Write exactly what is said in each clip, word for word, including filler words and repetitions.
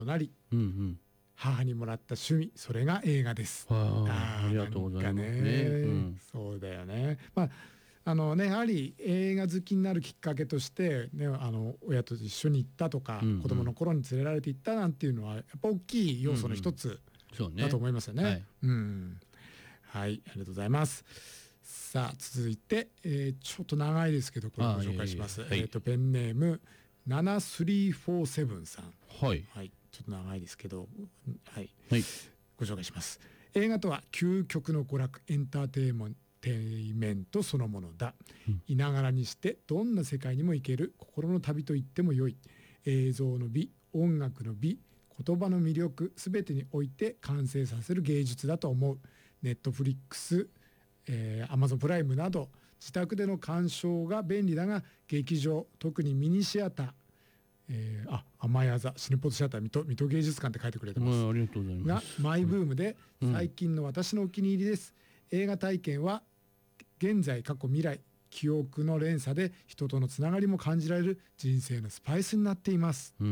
となり、 うんうん、 母にもらった趣味、それが映画です。 ああ、ありがとうございますね。 ね、 うん、 そうだよね。まああのね、やはり映画好きになるきっかけとして、ね、あの親と一緒に行ったとか、 うんうん、 子供の頃に連れられて行ったなんていうのはやっぱ大きい要素の一つだと思いますよね。 はい、 うん、はい、ありがとうございます。さあ続いて、えー、ちょっと長いですけどこれご紹介します。えー、とペンネームななさんよんさんさん、 はい、 はい、ちょっと長いですけど、はい、 はい、 ご紹介します。映画とは究極の娯楽エンターテインメントテイメントそのものだ、うん、いながらにしてどんな世界にも行ける心の旅と言ってもよい。映像の美、音楽の美、言葉の魅力すべてにおいて完成させる芸術だと思う。ネットフリックス、えー、アマゾンプライムなど自宅での鑑賞が便利だが、劇場、特にミニシアター、えー、あ、甘や座シネポッドシアター水戸、水戸芸術館って書いてくれてます、 うん、ありがとうございます。 がマイブームで最近の私のお気に入りです、うん、映画体験は現在過去未来記憶の連鎖で人とのつながりも感じられる人生のスパイスになっています、うん、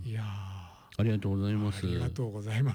いやありがとうございます。 ありがとうございます。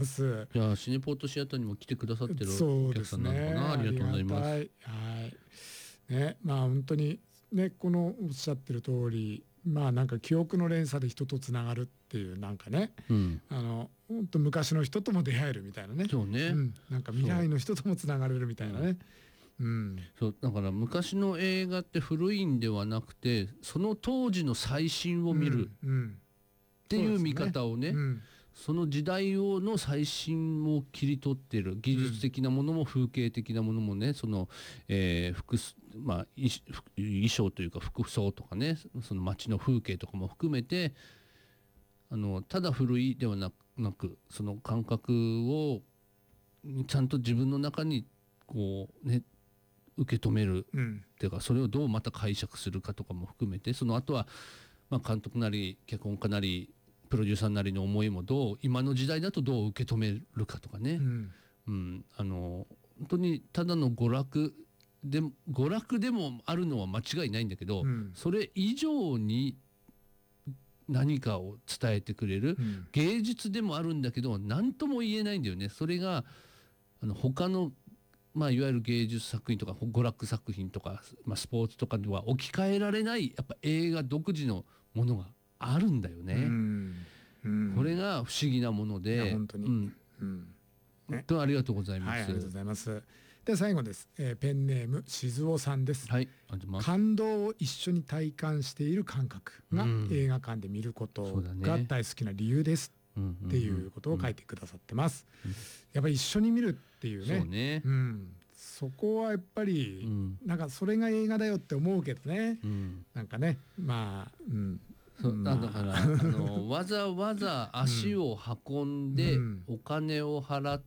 じゃあシネポートシアターにも来てくださってるお客さんなのかな、ありがとうございます。はいね、まあ本当にね、このおっしゃってる通り、まあなんか記憶の連鎖で人とつながるっていう、なんかね、うん、あの本当昔の人とも出会えるみたいなね、 そうね、 うん、なんか未来の人ともつながれるみたいなね、うん、 そうだから昔の映画って古いんではなくてその当時の最新を見るっていう見方をね、うんうん、その時代をの最新を切り取ってる技術的なものも風景的なものもね、その、えー服まあ、衣装というか服装とかね、その街の風景とかも含めて、あのただ古いではなくその感覚をちゃんと自分の中にこうね受け止める、うん、っていうかそれをどうまた解釈するかとかも含めて、その後はまあ監督なり脚本家なりプロデューサーなりの思いもどう今の時代だとどう受け止めるかとかね、うんうん、あの本当にただの娯楽で娯楽でもあるのは間違いないんだけど、うん、それ以上に何かを伝えてくれる、うん、芸術でもあるんだけど何とも言えないんだよね。それがあの他のまあ、いわゆる芸術作品とか娯楽作品とか、まあ、スポーツとかでは置き換えられないやっぱ映画独自のものがあるんだよね。うんうん、これが不思議なもので本当に、うんうん、 本当にありがとうございます。 はい、ありがとうございます。で最後です、えー、ペンネーム静雄さんです、 はい、 感動を一緒に体感している感覚が映画館で見ることが大好きな理由です、っていうことを書いてくださってます、うんうんうん、やっぱり一緒に見るっていうね、 そうね、うん、そこはやっぱり、うん、なんかそれが映画だよって思うけどね、うん、なんかねまあ、うん、 そう、まあ、だからあのわざわざ足を運んで、うん、お金を払って、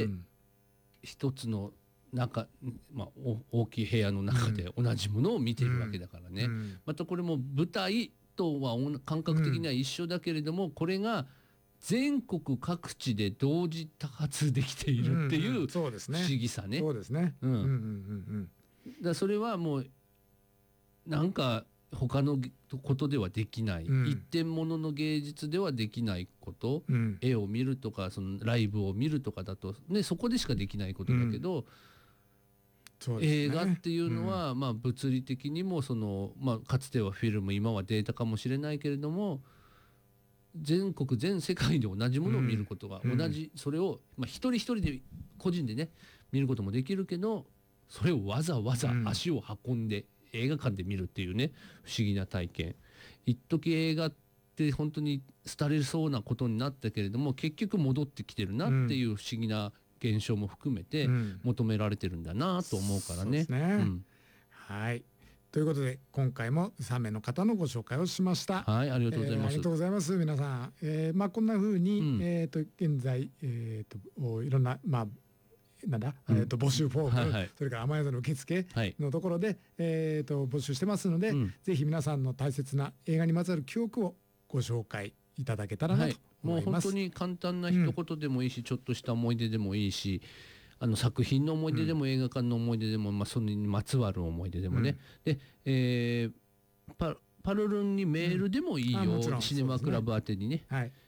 うん、一つの中、まあ、大きい部屋の中で同じものを見ているわけだからね、うん、またこれも舞台とは感覚的には一緒だけれども、うん、これが全国各地で同時多発できているっていう不思議さね。 そうですね。 だそれはもうなんか他のことではできない、うん、一点物の芸術ではできないこと、うん、絵を見るとかそのライブを見るとかだと、ね、そこでしかできないことだけど、うんね、映画っていうのは、まあ、物理的にもその、まあ、かつてはフィルム今はデータかもしれないけれども全国全世界で同じものを見ることが、うん、同じそれを、まあ、一人一人で個人でね見ることもできるけどそれをわざわざ足を運んで、うん、映画館で見るっていうね不思議な体験。一時映画って本当に廃れそうなことになったけれども結局戻ってきてるなっていう不思議な現象も含めて求められてるんだなと思うからね。そうですね、うん、 はいということで今回もさんめいの方のご紹介をしました。 はい、ありがとうございます。えー、 ありがとうございます皆さん。えー、まあこんな風に、うん、えっと現在えっといろんなまあなんだ、うん、えーと募集フォーム、はいはい、それから甘宿の受付のところで、はい、えーと募集してますので、うん、ぜひ皆さんの大切な映画にまつわる記憶をご紹介いただけたらなと思います。 はい、もう本当に簡単な一言でもいいし、うん、ちょっとした思い出でもいいし。あの作品の思い出でも映画館の思い出でも、うんまあ、それにまつわる思い出でもね、うん、で、えー、パ, パルルンにメールでもいいよ、うん、シネマクラブ宛てにね、はい、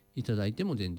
いただいても全